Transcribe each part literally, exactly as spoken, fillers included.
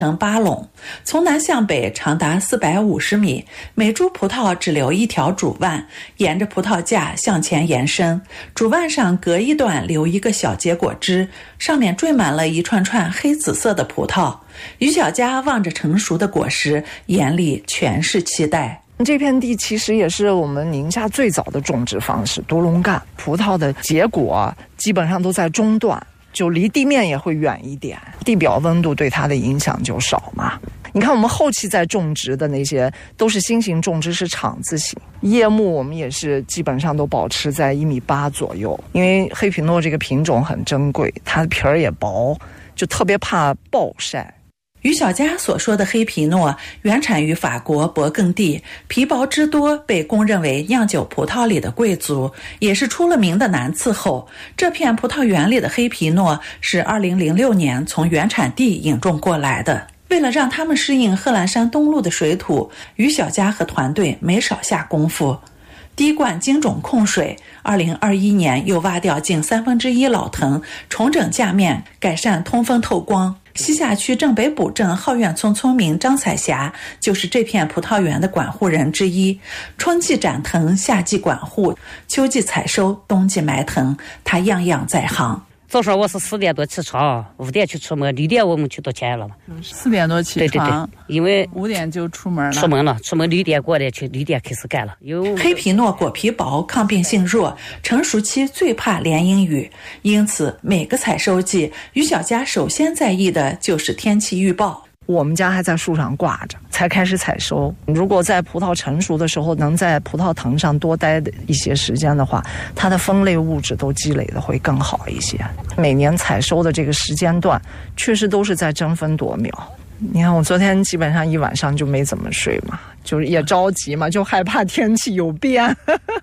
成八垄，从南向北长达四百五十米，每株葡萄只留一条主腕，沿着葡萄架向前延伸，主腕上隔一段留一个小结果枝，上面缀满了一串串黑紫色的葡萄。于小佳望着成熟的果实，眼里全是期待。 这片地其实也是我们宁夏最早的种植方式，独龙干葡萄的结果基本上都在中段，就离地面也会远一点，地表温度对它的影响就少嘛。你看我们后期在种植的那些都是新型种植，是厂字型，叶木我们也是基本上都保持在一米八左右，因为黑皮诺这个品种很珍贵，它的皮儿也薄，就特别怕暴晒。 于小佳所说的黑皮诺原产于法国勃艮第，皮薄汁多，被公认为酿酒葡萄里的贵族，也是出了名的难伺候。这片葡萄园里的黑皮诺是二零零六年从原产地引种过来的。为了让他们适应贺兰山东路的水土，于小佳和团队没少下功夫。滴灌精种控水，二零二一年又挖掉近三分之一老藤，重整架面，改善通风透光。西夏区正北堡镇浩苑村村民张彩霞就是这片葡萄园的管护人之一，春季斩藤，夏季管护，秋季采收，冬季埋藤，他样样在行。 早上我是四点多起床，五点去出门，六点我们就到家了嘛。 四点多起床， 对对对，因为五点就出门了。 出门了，出门六点过来去，六点开始干了。有黑皮诺果皮薄，抗病性弱，成熟期最怕连阴雨，因此每个采收季，于小佳首先在意的就是天气预报。 我们家还在树上挂着，才开始采收。如果在葡萄成熟的时候能在葡萄藤上多待一些时间的话，它的酚类物质都积累的会更好一些。每年采收的这个时间段确实都是在争分夺秒。你看我昨天基本上一晚上就没怎么睡嘛，就是也着急嘛，就害怕天气有变。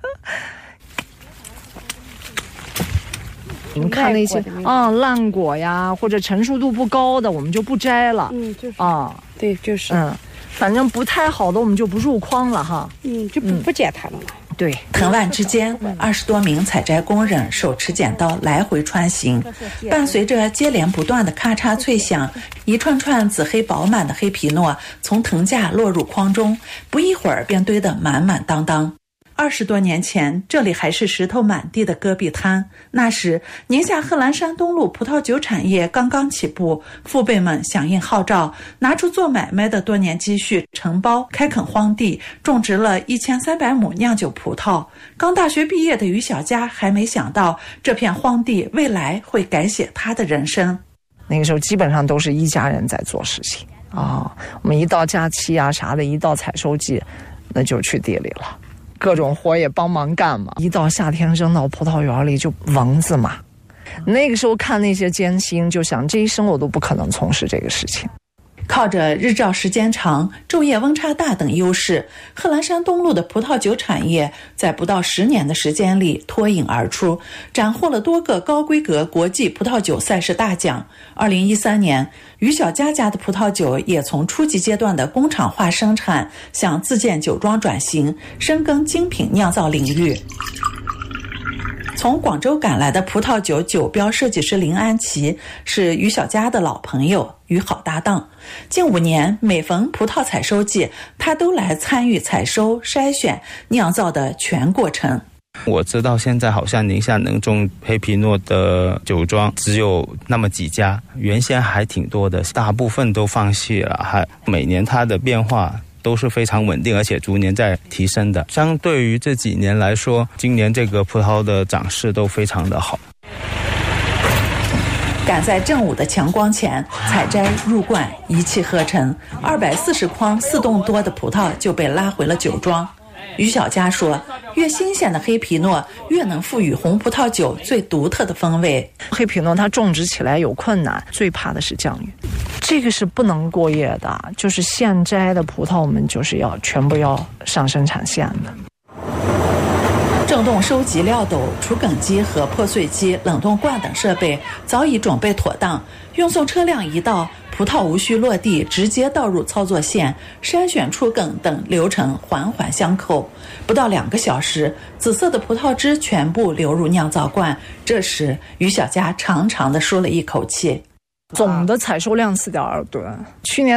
我们看那些啊烂果呀，或者成熟度不高的，我们就不摘了。 嗯，就是啊， 对，就是嗯，反正不太好的我们就不入筐了哈。 嗯，就不、嗯、不捡它了嘛。 对， 藤蔓之间，二十多名采摘工人手持剪刀来回穿行，伴随着接连不断的咔嚓脆响，一串串紫黑饱满的黑皮诺从藤架落入筐中，不一会儿便堆得满满当当。二十多年前，这里还是石头满地的戈壁滩。那时，宁夏贺兰山东路葡萄酒产业刚刚起步，父辈们响应号召，拿出做买卖的多年积蓄，承包开垦荒地，种植了一千三百亩酿酒葡萄。刚大学毕业的于小佳还没想到，这片荒地未来会改写他的人生。 那个时候基本上都是一家人在做事情啊、哦。我们一到假期啊啥的，一到采收季，那就去地里了。各种活也帮忙干嘛，一到夏天扔到葡萄园里就蚊子嘛。那个时候看那些艰辛，就想这一生我都不可能从事这个事情。 靠着日照时间长、昼夜温差大等优势，贺兰山东路的葡萄酒产业在不到十年的时间里脱颖而出，斩获了多个高规格国际葡萄酒赛事大奖。二零一三年，于小佳家的葡萄酒也从初级阶段的工厂化生产向自建酒庄转型，深耕精品酿造领域。从广州赶来的葡萄酒酒标设计师林安琪是于小佳的老朋友与好搭档，近五年每逢葡萄采收季，他都来参与采收、筛选、酿造的全过程。 我知道现在好像宁夏能种黑皮诺的酒庄只有那么几家，原先还挺多的，大部分都放弃了，还每年它的变化都是非常稳定，而且逐年在提升的。相对于这几年来说，今年这个葡萄的长势都非常的好。 赶在正午的强光前采摘入罐，一气呵成，二百四十筐四吨多的葡萄就被拉回了酒庄。于小佳说，越新鲜的黑皮诺越能赋予红葡萄酒最独特的风味。 黑皮诺它种植起来有困难，最怕的是降雨，这个是不能过夜的，就是现摘的葡萄我们就是要全部要上生产线的。 正冻收集料斗、除梗机和破碎机、冷冻罐等设备早已准备妥当，运送车辆一到，葡萄无需落地，直接倒入操作线，筛选出梗等流程环环相扣。不到两个小时，紫色的葡萄汁全部流入酿造罐。这时，于小佳长长地舒了一口气。 总的采收量四点二吨，去年